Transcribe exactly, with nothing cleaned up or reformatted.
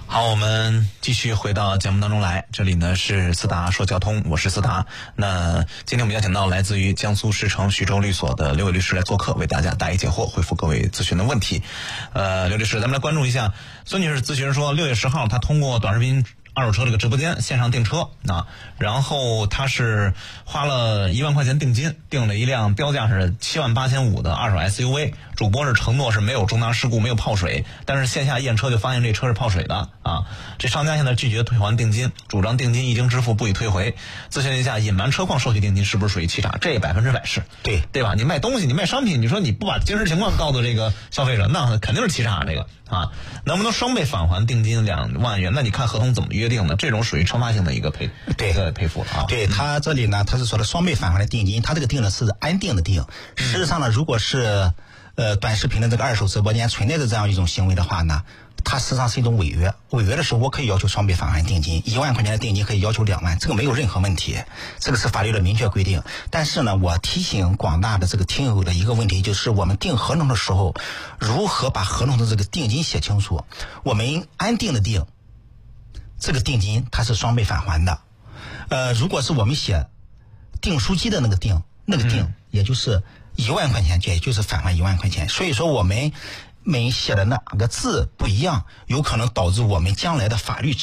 好，我们继续回到节目当中来，这里呢是思达说交通，我是思达。那今天我们邀请到来自于江苏狮城徐州律所的刘伟律师来做客，为大家答疑解惑，回复各位咨询的问题。呃，刘律师，咱们来关注一下，孙女士咨询说，六月十号她通过短视频二手车这个直播间线上订车啊，然后他是花了一万块钱定金，订了一辆标价是七万八千五的二手 S U V， 主播是承诺是没有重大事故，没有泡水，但是线下验车就发现这车是泡水的啊。这商家现在拒绝退还定金，主张定金一经支付不予退回。咨询一下，隐瞒车况收取定金是不是属于欺诈？这百分之百是， 对对吧？你卖东西，你卖商品，你说你不把真实情况告诉这个消费者，那肯定是欺诈这个啊。能不能双倍返还定金两万元？那你看合同怎么约定的？这种属于惩罚性的一个赔， 对， 一个赔付啊。 对，他这里呢，他是说的双倍返还的定金，他这个定的是安定的定。事实上呢，如果是呃短视频的这个二手直播间存在着这样一种行为的话呢，它实际上是一种违约。违约的时候，我可以要求双倍返还定金，一万块钱的定金可以要求两万，这个没有任何问题，这个是法律的明确规定。但是呢，我提醒广大的这个听友的一个问题，就是我们订合同的时候，如何把合同的这个定金写清楚？我们安定的定，这个定金它是双倍返还的。呃，如果是我们写订书机的那个订，那个订，也就是一万块钱，也就是返还一万块钱。所以说我们每写的那个字不一样，有可能导致我们将来的法律